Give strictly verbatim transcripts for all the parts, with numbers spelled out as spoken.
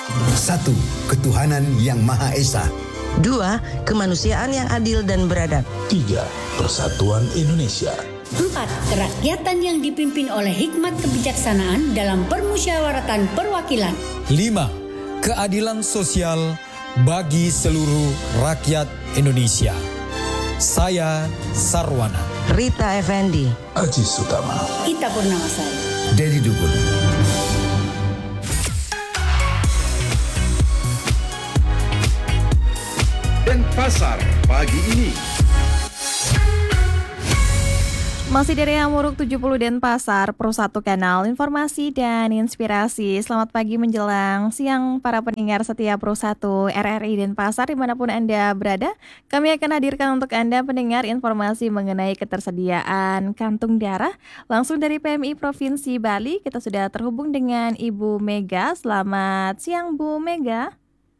Satu, ketuhanan yang Maha Esa. Dua, kemanusiaan yang adil dan beradab. Tiga, persatuan Indonesia. Empat, kerakyatan yang dipimpin oleh hikmat kebijaksanaan dalam permusyawaratan perwakilan. Lima, keadilan sosial bagi seluruh rakyat Indonesia. Saya Sarwana. Rita Effendi. Aji Sutama. Ita Purnamasari. Dedi Dukun. Denpasar pagi ini. Masih dari Hamuruk tujuh puluh Denpasar, Pro satu Kanal Informasi dan Inspirasi. Selamat pagi menjelang siang para pendengar setia Pro satu R R I Denpasar dimanapun Anda berada. Kami akan hadirkan untuk Anda pendengar informasi mengenai ketersediaan kantung darah langsung dari P M I Provinsi Bali. Kita sudah terhubung dengan Ibu Mega. Selamat siang Bu Mega.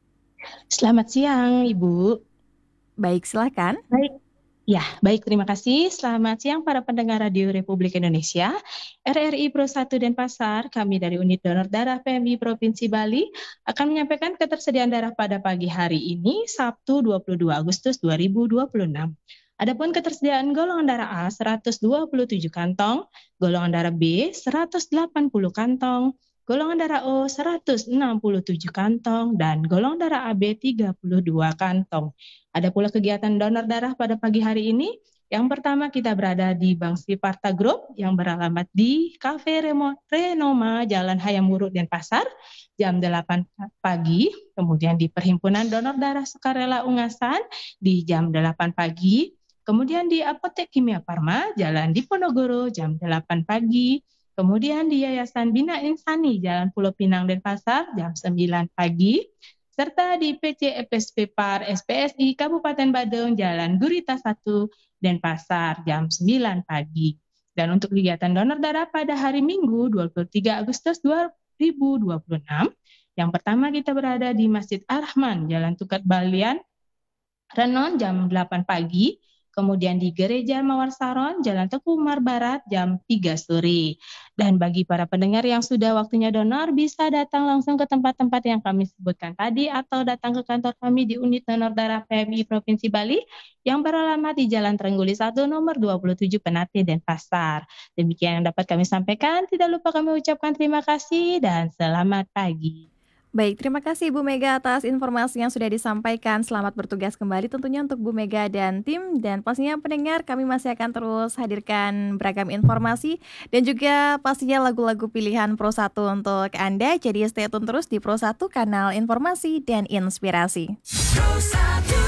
Selamat siang Ibu. Baik, silakan. Baik. Ya, baik, terima kasih. Selamat siang para pendengar Radio Republik Indonesia. R R I Pro satu Denpasar, kami dari Unit Donor Darah P M I Provinsi Bali akan menyampaikan ketersediaan darah pada pagi hari ini, Sabtu dua puluh dua Agustus dua ribu dua puluh enam. Adapun ketersediaan golongan darah A seratus dua puluh tujuh kantong, golongan darah B seratus delapan puluh kantong, golongan darah O seratus enam puluh tujuh kantong, dan golongan darah A B tiga puluh dua kantong. Ada pula kegiatan donor darah pada pagi hari ini. Yang pertama kita berada di Bank Siparta Group yang beralamat di Cafe Remo, Renoma, Jalan Hayam Wuruk, Denpasar, jam delapan pagi. Kemudian di Perhimpunan Donor Darah Sukarela Ungasan di jam delapan pagi. Kemudian di Apotek Kimia Farma, Jalan Diponegoro, jam delapan pagi. Kemudian di Yayasan Bina Insani, Jalan Pulau Pinang, Denpasar, jam sembilan pagi. Serta di P C F S P Par S P S I Kabupaten Badung, Jalan Gurita satu, Denpasar, jam sembilan pagi. Dan untuk kegiatan donor darah pada hari Minggu dua puluh tiga Agustus dua ribu dua puluh enam, yang pertama kita berada di Masjid Ar-Rahman, Jalan Tukat Balian, Renon, jam delapan pagi. Kemudian di Gereja Mawar Saron, Jalan Teguh Umar Barat, jam tiga sore. Dan bagi para pendengar yang sudah waktunya donor, bisa datang langsung ke tempat-tempat yang kami sebutkan tadi atau datang ke kantor kami di Unit Donor Darah P M I Provinsi Bali yang beralamat di Jalan Trengguli satu nomor dua puluh tujuh Penati, Denpasar. Demikian yang dapat kami sampaikan. Tidak lupa kami ucapkan terima kasih dan selamat pagi. Baik, terima kasih Bu Mega atas informasi yang sudah disampaikan. Selamat bertugas kembali tentunya untuk Bu Mega dan tim. Dan pastinya pendengar, kami masih akan terus hadirkan beragam informasi dan juga pastinya lagu-lagu pilihan Pro satu untuk Anda. Jadi stay tune terus di Pro satu Kanal Informasi dan Inspirasi. Pro satu.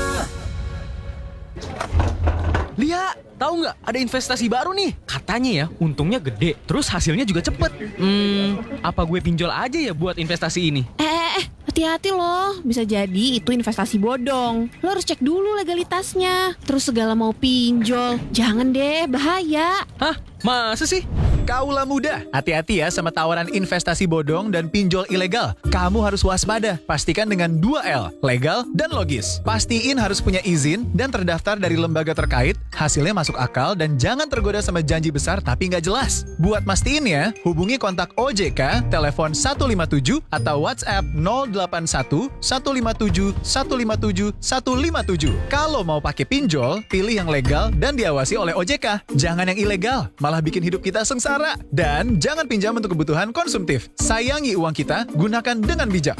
Lia, tahu nggak ada investasi baru nih? Katanya ya, untungnya gede, terus hasilnya juga cepet. Hmm, apa gue pinjol aja ya buat investasi ini? Eh, eh, eh, hati-hati loh. Bisa jadi itu investasi bodong. Lo harus cek dulu legalitasnya. Terus segala mau pinjol. Jangan deh, bahaya. Hah? Masa sih? Kaulah muda, hati-hati ya sama tawaran investasi bodong dan pinjol ilegal. Kamu harus waspada, pastikan dengan dua L, legal dan logis. Pastiin harus punya izin dan terdaftar dari lembaga terkait, hasilnya masuk akal dan jangan tergoda sama janji besar tapi nggak jelas. Buat mastiin ya, hubungi kontak O J K, telepon satu lima tujuh atau WhatsApp nol delapan satu satu lima tujuh satu lima tujuh satu lima tujuh. Kalau mau pakai pinjol, pilih yang legal dan diawasi oleh O J K. Jangan yang ilegal, malah bikin hidup kita sengsara. Dan jangan pinjam untuk kebutuhan konsumtif. Sayangi uang kita, gunakan dengan bijak.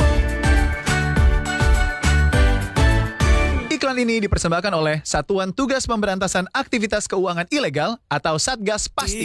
Iklan ini dipersembahkan oleh Satuan Tugas Pemberantasan Aktivitas Keuangan Ilegal atau Satgas Pasti.